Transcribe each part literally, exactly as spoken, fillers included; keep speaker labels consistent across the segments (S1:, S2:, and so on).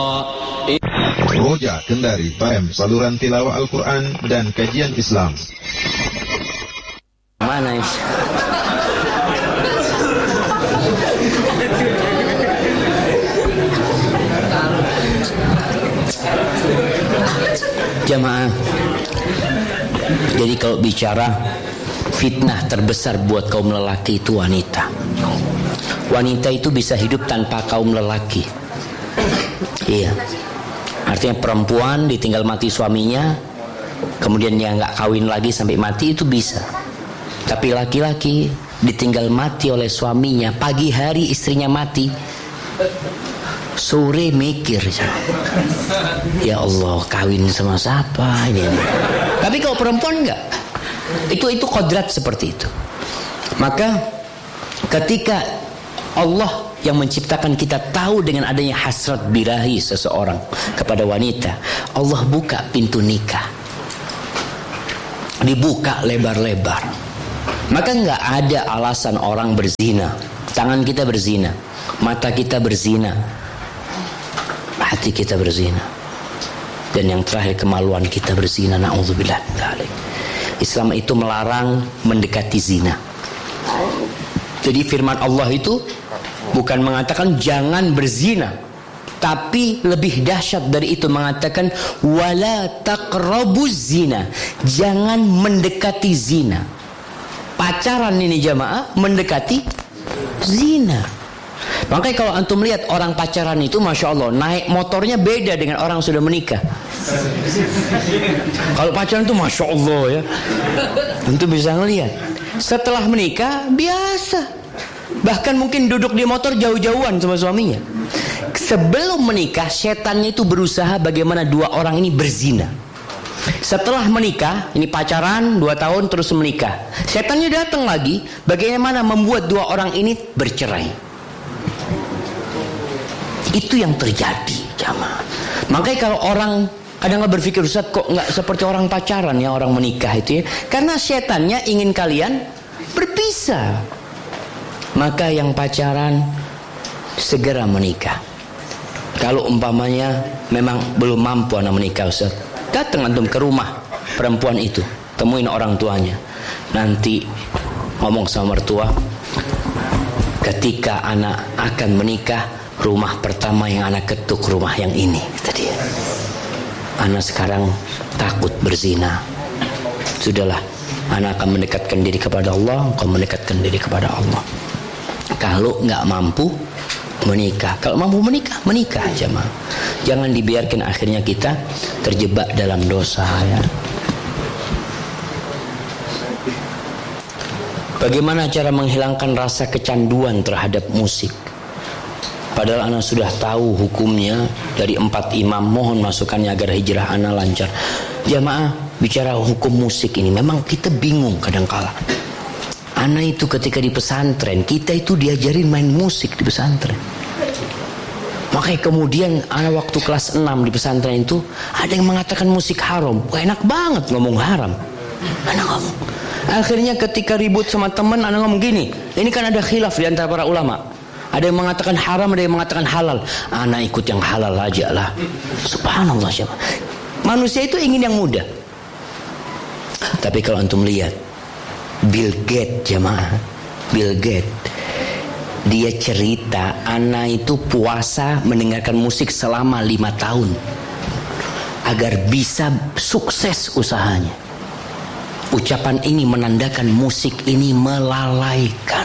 S1: Roja Kendari F M, saluran tilawah Al-Quran dan kajian Islam.
S2: Mana ini? Jamaah, jadi kalau bicara fitnah terbesar buat kaum lelaki itu wanita. Wanita itu bisa hidup tanpa kaum lelaki. Iya. Artinya perempuan ditinggal mati suaminya, kemudian dia nggak kawin lagi sampai mati, itu bisa. Tapi laki-laki ditinggal mati oleh suaminya, pagi hari istrinya mati, sore mikir, ya Allah, kawin sama siapa ini? Tapi kalau perempuan enggak, itu itu kodrat seperti itu. Maka ketika Allah yang menciptakan kita tahu dengan adanya hasrat birahi seseorang kepada wanita, Allah buka pintu nikah, dibuka lebar-lebar. Maka enggak ada alasan orang berzina. Tangan kita berzina, mata kita berzina, hati kita berzina, dan yang terakhir kemaluan kita berzina. Na'udzubillah. Islam itu melarang mendekati zina. Jadi firman Allah itu bukan mengatakan jangan berzina, tapi lebih dahsyat dari itu mengatakan wala taqrabuz zina, jangan mendekati zina. Pacaran ini jamaah mendekati zina. Makanya kalau antum lihat orang pacaran itu, masya Allah, naik motornya beda dengan orang sudah menikah. Kalau pacaran itu masya Allah ya, antum bisa ngelihat. Setelah menikah biasa, bahkan mungkin duduk di motor jauh-jauhan sama suaminya. Sebelum menikah setannya itu berusaha bagaimana dua orang ini berzina. Setelah menikah, ini pacaran dua tahun terus menikah, setannya datang lagi bagaimana membuat dua orang ini bercerai. Itu yang terjadi jamaah. Makanya kalau orang kadang berpikir, Ustaz kok nggak seperti orang pacaran ya orang menikah itu ya, karena setannya ingin kalian berpisah. Maka yang pacaran segera menikah. Kalau umpamanya memang belum mampu anak menikah, Ustaz, datang antum ke rumah perempuan itu, temuin orang tuanya, nanti ngomong sama mertua, ketika anak akan menikah, rumah pertama yang anak ketuk rumah yang ini, kata dia. Anak sekarang takut berzina. Sudahlah, anak akan mendekatkan diri kepada Allah, engkau mendekatkan diri kepada Allah. Kalau nggak mampu menikah, kalau mampu menikah, menikah aja mah. Jangan dibiarkan akhirnya kita terjebak dalam dosa ya. Bagaimana cara menghilangkan rasa kecanduan terhadap musik? Padahal anak sudah tahu hukumnya dari empat imam. Mohon masukannya agar hijrah anak lancar. Jamaah, bicara hukum musik ini memang kita bingung kadangkala. Anak itu ketika di pesantren, kita itu diajarin main musik di pesantren. Makanya kemudian anak waktu kelas enam di pesantren itu ada yang mengatakan musik haram. Wah, enak banget ngomong haram. Anak ngomong. Akhirnya ketika ribut sama teman, anak ngomong gini, ini kan ada khilaf di antara para ulama. Ada yang mengatakan haram, ada yang mengatakan halal. Anak ikut yang halal aja lah. Subhanallah siapa. Manusia itu ingin yang mudah. Tapi kalau antum lihat Bill Gates jamaah, Bill Gates, dia cerita anak itu puasa mendengarkan musik selama lima tahun agar bisa sukses usahanya. Ucapan ini menandakan musik ini melalaikan.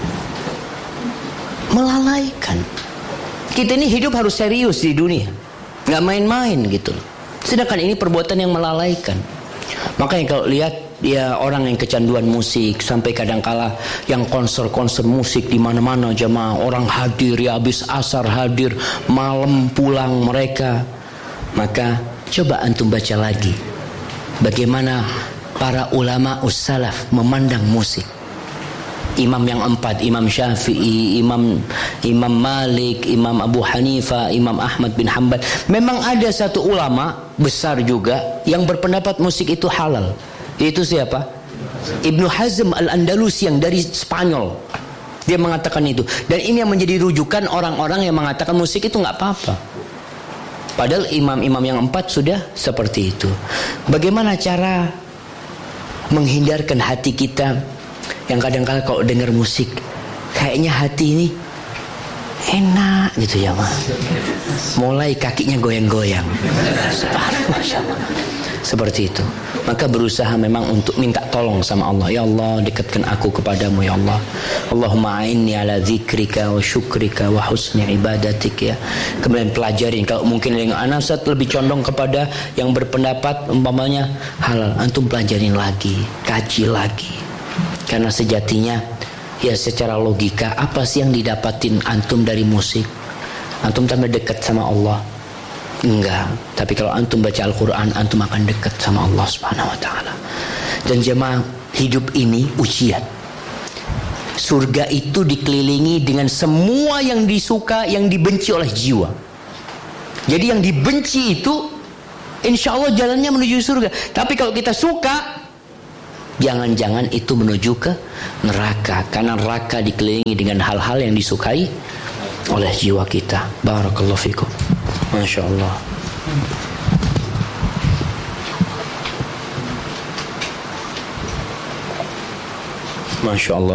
S2: Melalaikan. Kita ini hidup harus serius di dunia, nggak main-main gitu. Sedangkan ini perbuatan yang melalaikan. Makanya kalau lihat ya orang yang kecanduan musik, sampai kadangkala yang konser-konser musik di mana-mana jamaah, orang hadir ya, habis asar hadir, malam pulang mereka. Maka coba antum baca lagi bagaimana para ulama us-salaf memandang musik. Imam yang empat, Imam Syafi'i, Imam Imam Malik, Imam Abu Hanifah, Imam Ahmad bin Hanbal. Memang ada satu ulama besar juga yang berpendapat musik itu halal. Itu siapa? Ibnu Hazm Al-Andalusi yang dari Spanyol. Dia mengatakan itu. Dan ini yang menjadi rujukan orang-orang yang mengatakan musik itu nggak apa-apa. Padahal imam-imam yang empat sudah seperti itu. Bagaimana cara menghindarkan hati kita yang kadang-kadang kalau dengar musik kayaknya hati ini enak gitu ya, Mas. Mulai kakinya goyang-goyang. Seperti itu. Maka berusaha memang untuk minta tolong sama Allah. Ya Allah, dekatkan aku kepadamu ya Allah. Allahumma a'inni ala dzikrika wa syukrika wa husni ibadatik ya. Kemudian pelajarin. Kalau mungkin yang anak Ustaz lebih condong kepada yang berpendapat umpamanya halal, antum pelajarin lagi, kaji lagi. Karena sejatinya ya secara logika apa sih yang didapatin antum dari musik? Antum tambah dekat sama Allah. Enggak, tapi kalau antum baca Al-Quran, antum akan dekat sama Allah Subhanahu Wa Taala. Dan jemaah, hidup ini ujian. Surga itu dikelilingi dengan semua yang disuka, yang dibenci oleh jiwa. Jadi yang dibenci itu, insya Allah jalannya menuju surga. Tapi kalau kita suka, jangan-jangan itu menuju ke neraka. Karena neraka dikelilingi dengan hal-hal yang disukai oleh jiwa kita. Barakallahu fikum. Masya Allah. Masya Allah.